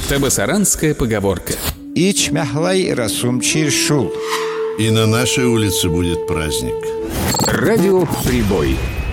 Табасаранская поговорка. Ич мяхлай расумчи шул. И на нашей улице будет праздник. Радио «Прибой».